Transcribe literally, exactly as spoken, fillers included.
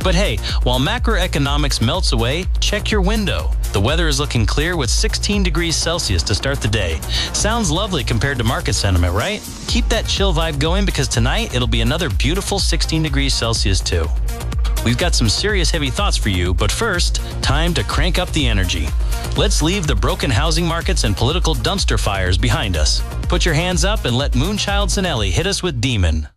But hey, while macroeconomics melts away, check your window. The weather is looking clear with sixteen degrees Celsius to start the day. Sounds lovely compared to market sentiment, right? Keep that chill vibe going because tonight it'll be another beautiful sixteen degrees Celsius too. We've got some serious heavy thoughts for you, but first, time to crank up the energy. Let's leave the broken housing markets and political dumpster fires behind us. Put your hands up and let Moonchild Sanelli hit us with Demon.